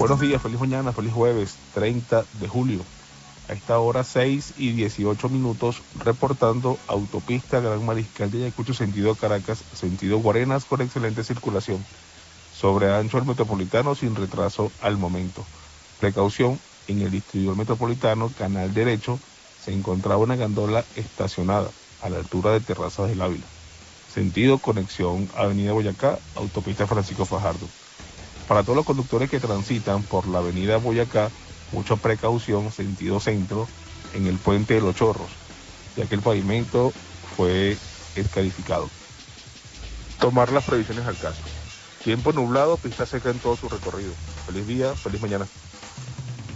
Buenos días, feliz mañana, feliz jueves, 30 de julio. A esta hora 6:18, reportando autopista Gran Mariscal de Ayacucho, sentido Caracas, sentido Guarenas, con excelente circulación. Sobre ancho el metropolitano sin retraso al momento. Precaución, en el distribuidor metropolitano, canal derecho, se encontraba una gandola estacionada a la altura de Terrazas del Ávila. Sentido conexión Avenida Boyacá, autopista Francisco Fajardo. Para todos los conductores que transitan por la avenida Boyacá, mucha precaución, sentido centro, en el puente de los Chorros, ya que el pavimento fue escarificado. Tomar las previsiones al caso. Tiempo nublado, pista seca en todo su recorrido. Feliz día, feliz mañana.